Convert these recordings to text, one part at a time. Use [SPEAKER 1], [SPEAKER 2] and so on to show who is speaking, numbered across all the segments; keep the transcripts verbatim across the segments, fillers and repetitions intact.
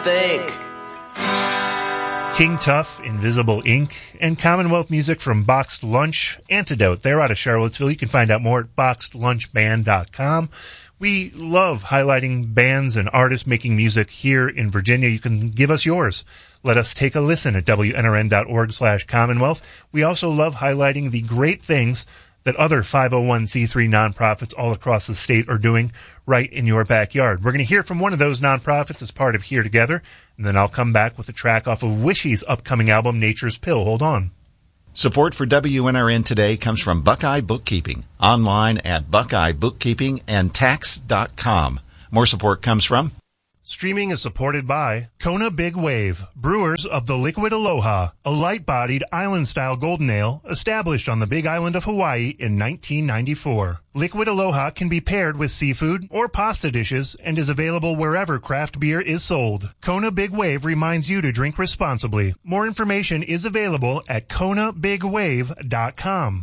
[SPEAKER 1] Bank.
[SPEAKER 2] King Tuff, Invisible Ink, and Commonwealth music from Boxed Lunch, Antidote. They're out of Charlottesville. You can find out more at boxed lunch band dot com. We love highlighting bands and artists making music here in Virginia. You can give us yours. Let us take a listen at W N R N dot org slash Commonwealth. We also love highlighting the great things that other five oh one c three nonprofits all across the state are doing right in your backyard. We're going to hear from one of those nonprofits as part of Here Together, and then I'll come back with a track off of Wishy's upcoming album, Nature's Pill. Hold on.
[SPEAKER 3] Support for W N R N today comes from Buckeye Bookkeeping, online at buckeye bookkeeping and tax dot com. More support comes from...
[SPEAKER 2] Streaming is supported by Kona Big Wave, brewers of the Liquid Aloha, a light-bodied island-style golden ale established on the Big Island of Hawaii in nineteen ninety-four. Liquid Aloha can be paired with seafood or pasta dishes and is available wherever craft beer is sold. Kona Big Wave reminds you to drink responsibly. More information is available at kona big wave dot com.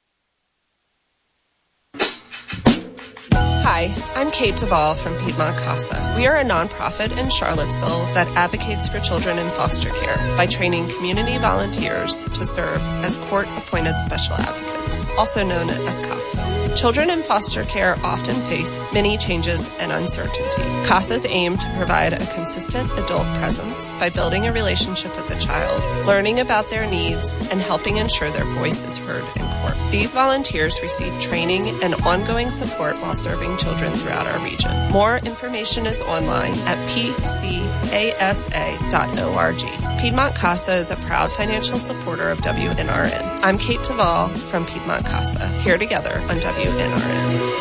[SPEAKER 4] Hi, I'm Kate Duvall from Piedmont CASA. We are a nonprofit in Charlottesville that advocates for children in foster care by training community volunteers to serve as court-appointed special advocates, also known as CASAs. Children in foster care often face many changes and uncertainty. CASAs aim to provide a consistent adult presence by building a relationship with the child, learning about their needs, and helping ensure their voice is heard in court. These volunteers receive training and ongoing support while serving children throughout our region. More information is online at p c a s a dot org. Piedmont CASA is a proud financial supporter of W N R N. I'm Kate Duvall from Piedmont CASA, here together on W N R N.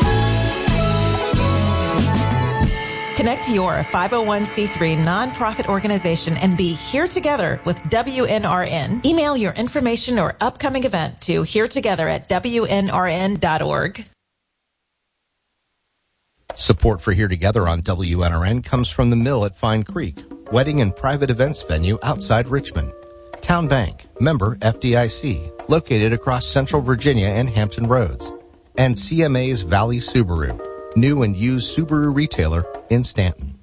[SPEAKER 5] Connect your five oh one c three nonprofit organization and be here together with W N R N. Email your information or upcoming event to here together at W N R N dot org.
[SPEAKER 6] Support for Here Together on W N R N comes from the Mill at Fine Creek, wedding and private events venue outside Richmond. Town Bank, member F D I C, located across Central Virginia and Hampton Roads. And C M A's Valley Subaru, new and used Subaru retailer in Stanton.